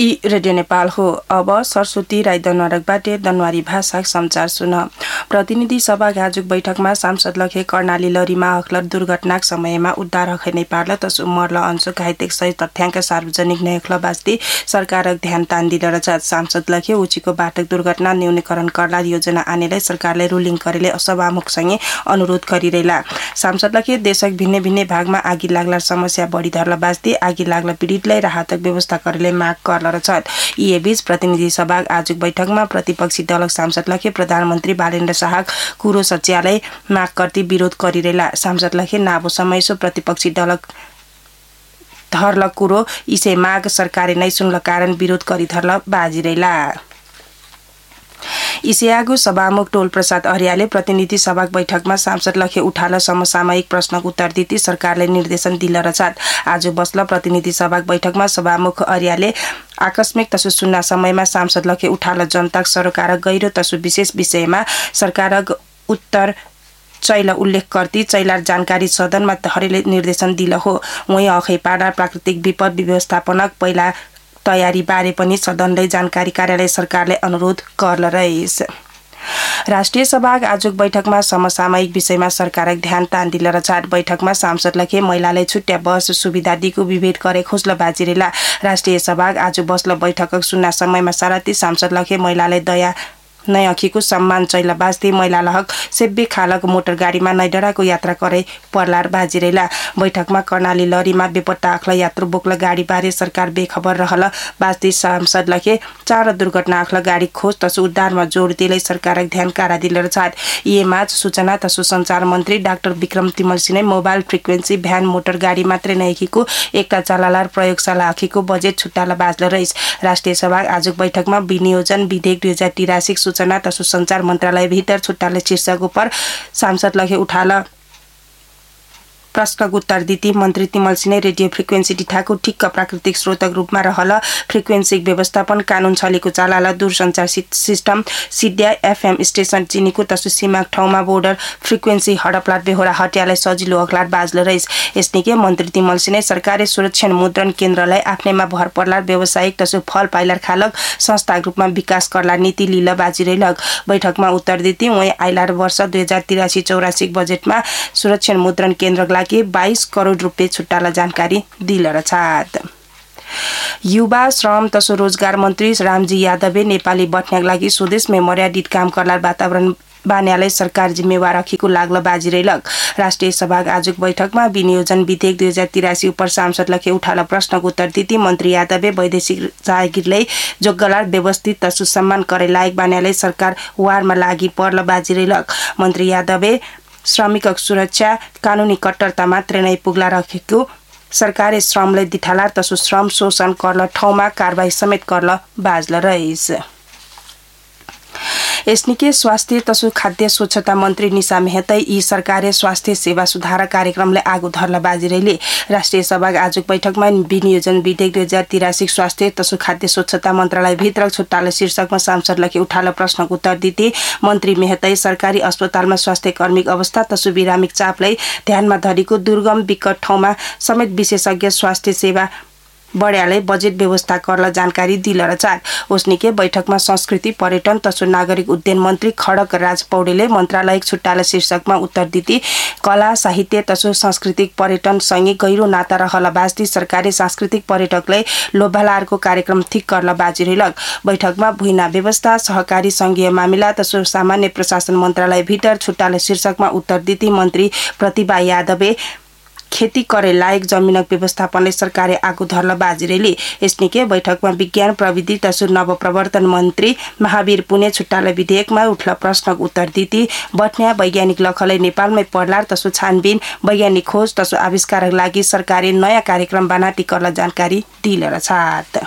ई radio Nepal हो। अब सरस्वती राई दनवारकबाट दनवारी भाषा समाचार सुन। प्रतिनिधि सभा आजुक बैठकमा सांसद लखे कर्णाली लरीमा अखलर दुर्घटनाक समयमा उद्धार हखे नेपाल तसु मर्ल अंशु घाइतेक सहित तथ्याङ्क सार्वजनिक नयखल बास्ती सरकारक ध्यान तान्दिल रचा। सांसद लखे उचीको बाटक दुर्घटना न्यूनीकरण करला योजना आनेलाई सरकारले रुलिङ करेले सभामुखसँगै अनुरोध गरिरहेला। सांसद लखे देशक भिन्न भिन्न भागमा आगी लाग्ला समस्या बढी धर्ला बास्ती आगी लाग्ला पीडितलाई राहतक व्यवस्था करेले माग करल रछत। यी बीच प्रतिनिधि सभा आजुक बैठकमा प्रतिपक्षी दलक सांसद लखे प्रधानमन्त्री बालेन्द्र शाह कुरो सच्यालै माग गर्दै विरोध गरिरहेला। सांसद लखे नाबो समयसो प्रतिपक्षी दलक धर्ल कुरो इसे माग सरकारले नै सुनल कारण विरोध गरी धर्ल बाजिरहेला। इसियागु सभामुख टोल प्रसाद अर्याले प्रतिनिधि सभा बैठकमा सांसद लखे उठाल समसामयिक प्रश्नको उत्तर दिँदै सरकारले निर्देशन दिल रछात। आज बस्ल प्रतिनिधि सभा बैठकमा सभामुख अर्याले आकस्मिक तसु सुन्ना समयमा सांसद लखे उठाल जनता सरकार गैरो तसु विशेष विषयमा सरकारक उत्तर चैल उल्लेख गर्दै चैलार जानकारी सदनमा धरेले निर्देशन दिल हो। वही अखैपाडा प्राकृतिक विपद व्यवस्थापनक पहिला तयारी बारे पनि सदनले जानकारी कार्यालय सरकारले अनुरोध गर्ल रहेछ। राष्ट्रिय सभा आजुक बैठकमा समसामयिक विषयमा सरकारक ध्यान तान्दिल रछात। बैठकमा सांसद लखे महिलालाई छुट्या बस सुविधा दिगो विभेद करे खोज्ल बाजिरेला। राष्ट्रिय सभा आज बस्ल बैठकक सुन्ना समयमा सारथी सांसद लखे महिलालाई दया नै अखिको सम्मान चैला बास्ती महिला लहक सेब्बे खालक मोटर गाडीमा नै डराको यात्रा करे पर्लार बाजिरेला। बैठकमा कर्णाली लरीमा बेपत्ता अखला यात्रु बोक्ल गाडी बारे सरकार बेखबर रहल बास्ती सांसद लखे चार दुर्घटना अखला गाडी खोज तसु उद्धारमा जोड दिलै सरकारक ध्यान कारा दिल रछात। यी माझ सूचना तसु संचार मन्त्री डाक्टर विक्रम तिमल Singh mobile frequency van motor गाडी मात्रै नैखिको एकटा चलालार प्रयोगशाला आखिको बजेट छुट्टाला बाजल रहिस। राष्ट्रिय सभा आजुक बैठकमा विनियोजन विधेयक 2083 सूचना तसु संचार मन्त्रालय भित्र छुट्टाले शीर्षक पर सांसद लखे उठाल प्रश्नको उत्तर दिँदै मन्त्री तिमल सिंह रेडियो फ्रिक्वेन्सी डिठाको ठिक्क प्राकृतिक स्रोतक रूपमा रहल फ्रिक्वेन्सी व्यवस्थापन कानून छलेको चालाला दूरसञ्चार सिस्टम सिड्या एफएम स्टेशन चिनीको तसु सीमा ठाउँमा बोर्डर फ्रिक्वेन्सी हडपलाट बेहोरा हटियालाई सजिलो अखलार बाजल रहिस। यसनिके मन्त्री तिमल सिंह सरकारले सुरक्षण मुद्रण केन्द्रलाई आफ्नैमा भर पर्लार व्यावसायिक तसु फल पाइलार खालक संस्था रूपमा विकास करला नीति लीला बाजिरहेलक। बैठकमा उत्तर दिँदै उहाँ आइलार वर्ष 2083-84 बजेटमा सुरक्षण मुद्रण केन्द्र 22 करोड रुपियाँ छुट्टाला जानकारी दिल रछात। युवा श्रम तसु रोजगार मन्त्री रामजी यादवले नेपाली बट्न्याक लागि स्वदेशमै मर्यादित काम करलार वातावरण बान्यालाई सरकार जिम्मेवार रखेको लाग्ल बाजिरहेलक। राष्ट्रिय सभा आजुक बैठकमा विनियोजन विधेयक 2083 उपर सांसद लखे उठाल प्रश्नको उत्तर दिँदै मन्त्री यादवले वैदेशिक जागिरलाई जोग्गलार व्यवस्थित तसु सम्मान करे लायक बान्यालाई सरकार वारमा लागि पर्ल बाजिरहेलक। मन्त्री यादवले श्रमिकक सुरक्षा कानूनी कट्टरता मात्र नै पुग्ला राखेको सरकारले श्रमलाई दिठालार तसु श्रम शोषण गर्न ठाउँमा कारबाही समेत गर्न बाजल रहेछ। यसनिके स्वास्थ्य तसु खाद्य स्वच्छता मन्त्री निशा मेहता यी सरकारले स्वास्थ्य सेवा सुधार कार्यक्रमले आगो धर्ला बाजिरहेले। राष्ट्रिय सभा आजुक बैठकमा विनियोजन विधेयक 2083 स्वास्थ्य तसु खाद्य स्वच्छता मन्त्रालय भित्र छुट्टाल शीर्षकमा सांसद लखे उठाल प्रश्नको उत्तर दिँदै मन्त्री मेहता सरकारी अस्पतालमा स्वास्थ्य कर्मी अवस्था तसु बिरामिक चापलाई ध्यानमा धरेको दुर्गम विकट ठाउँमा समेत विशेषज्ञ स्वास्थ्य सेवा बढ्याले बजेट व्यवस्था गर्न जानकारी दिल रछात। ओस्निके बैठकमा संस्कृति पर्यटन तसु नागरिक उड्डयन मन्त्री खड्ग राज पौडेलले मन्त्रालयिक छुट्टाला शीर्षकमा उत्तर दिँदै कला साहित्य तसु सांस्कृतिक पर्यटनसँगै गहिरो नाता रहल बास्ती सरकारले सांस्कृतिक पर्यटकलाई लोभालारको कार्यक्रम ठिक गर्न बाजिरहेलक। बैठकमा भुइँना व्यवस्था सहकारी संघीय मामिला तसु सामान्य प्रशासन मन्त्रालय भित्र छुट्टाला शीर्षकमा उत्तर दिँदै मन्त्री प्रतिभा यादवले खेती करे लायक जमिनक व्यवस्थापनले सरकारले आगो धर्ल बाजिरहेले। यसनिके बैठकमा विज्ञान प्रविधि तसु नवप्रवर्तन मन्त्री महावीर पुणे छुट्टाला विधेयकमा उठल प्रश्नको उत्तर दिँदै बट्न्या वैज्ञानिक लखलाई नेपालमै पर्लार तसु छानबिन वैज्ञानिक खोज तसु आविष्कारक लागि सरकारले नयाँ कार्यक्रम बनाती गर्न जानकारी दिल रछात।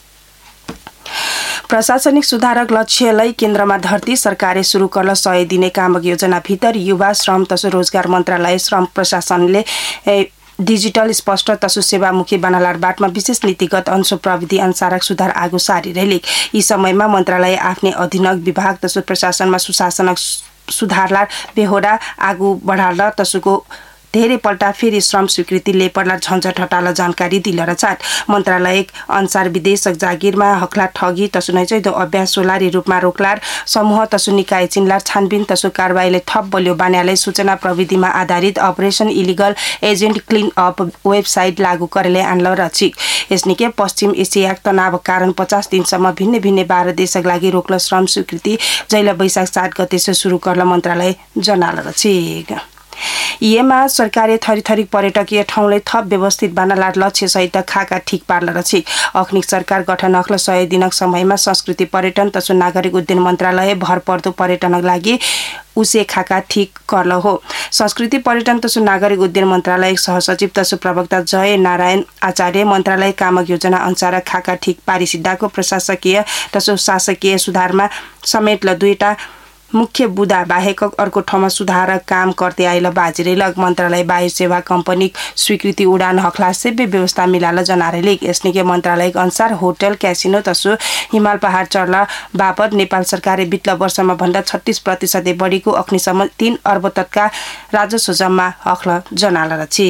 प्रशासनिक सुधारक लक्ष्यलाई केन्द्रमा धर्ती सरकारले सुरु गर्न 100 दिने कामक योजना भित्र युवा श्रम तसु रोजगार मन्त्रालय श्रम प्रशासनले डिजिटल स्पष्ट तसु सेवामुखी बनालार बाटमा विशेष नीतिगत अंश प्रविधि अनुसारक सुधार आगो सारिरहेले। यी समयमा मन्त्रालय आफ्नै अधीनक विभाग तसु प्रशासनमा सुशासनक सुधारलार बेहोरा आगो बढाल्न तसुको धेरै पल्टा फेरि श्रम स्वीकृति लेपर्ला झन्झट हटाला जानकारी दिलर चाट मन्त्रालय अनुसार विदेशक जागिरमा हकला ठगी तसु नै चाहिँ अभ्यास सोलारी रूपमा रोकलार समूह तसु निकाय चिनलार छानबिन तसु कारबाहीले थप बलियो बान्याले सूचना प्रविधिमा आधारित operation illegal agent clean up website लागू गरेले आन्ल रचिक यसनिके पश्चिम एसिया तनाव कारण 50 दिनसम्म भिन्न भिन्न 12 देशक लागि रोक्ल श्रम स्वीकृति जैला वैशाख 7 गते से शुरू गर्न मन्त्रालय जनाल रचिक येमा सरकारले थरी पर्यटकीय ठाउँले थप व्यवस्थित बनालार लक्ष्य सहित खाका ठीक पार्ल रछि अखनिक सरकार गठन अख्ल 100 दिनक समयमा संस्कृति पर्यटन तसु नागरिक उड्डयन मन्त्रालय भरपर्दो पर्यटनक लागि उसे खाका ठीक करल हो संस्कृति पर्यटन तसु नागरिक उड्डयन मन्त्रालय सहसचिव तसु प्रवक्ता जय नारायण आचार्य मन्त्रालय कामक योजना अनुसार खाका ठीक पारिसिद्धाको प्रशासकीय तसु शासकीय सुधारमा समेत ल दुईटा मुख्य बुदा बाहेक अर्को ठाउँमा सुधार काम गर्दै आइल बाजिरेलग मन्त्रालय वायु सेवा कम्पनी स्वीकृति उडान हकला सेवा व्यवस्था मिलाल जनारेले यसनिके मन्त्रालय अनुसार होटल क्यासिनो तसु हिमाल पहाड चढ्ला बापत नेपाल सरकारले बित्ला वर्षमा भन्दा 36% बढीको अग्निसम्म 3 अर्ब तत्का राजस्व जम्मा हकला जनाल रछि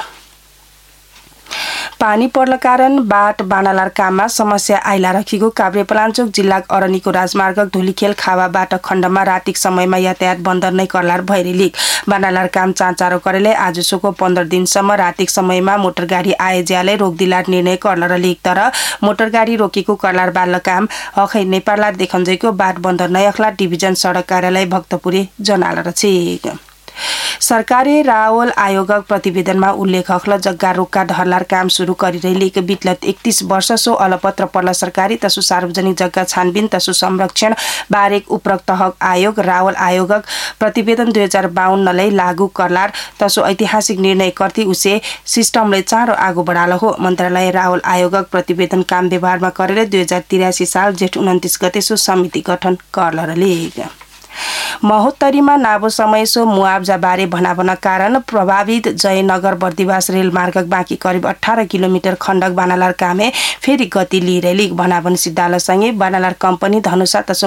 पानी पर्ल कारण बाट बानालार काममा समस्या आइला रखिएको काभ्रेपलाञ्चोक जिल्ला अरनीको राजमार्ग धुलीखेल खावा बाट खण्डमा रातिक समयमा यातायात बन्द नै करलार भइरेलिक बानालार काम चाँचारो गरेले आजसोको 15 दिनसम्म रातिक समयमा मोटर गाडी आए ज्याले रोक्दिलार निर्णय करल रलिक तर मोटर गाडी रोकेको करलार बाल्ल काम हखै नेपाललार देखन्जैको बाट बन्द नै अखला डिभिजन सडक कार्यालय भक्तपुरे जनाल रछिक सरकारी रावल आयोगक प्रतिवेदनमा उल्लेख अख्ल जग्गा रोक्का धरलार काम शुरू गरिरहेको बितलत 31 वर्ष सो अलपत्र पर्ला सरकारी तसु सार्वजनिक जग्गा छानबिन तसु संरक्षण बारेक उपरोक्त हक आयोग रावल आयोगक प्रतिवेदन 2052 लाई लागू करलार तसु ऐतिहासिक निर्णय करती उसे सिस्टमले चाँडो आगो बढाल हो मन्त्रालय रावल आयोगक प्रतिवेदन काम व्यवहारमा गरेर 2083 साल जेठ 29 गते सो समिति गठन करलरले महोत्तरीमा नाबो समय सो मुआब्जा बारे भनाभन कारण प्रभावित जयनगर बर्दिवास रेलमार्ग बाँकी करिब 18 किलोमिटर खण्डक बानालार कामे फेरि गति लिइरहेली भनाभन सिद्धालसँगै बानालार कम्पनी धनुषा तसु